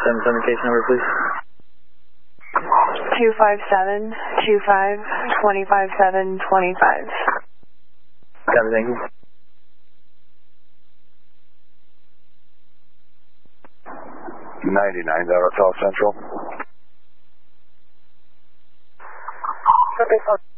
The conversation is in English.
777 case number, please. 257-25-257-25. Copy, thank you. 99, South Central. Okay,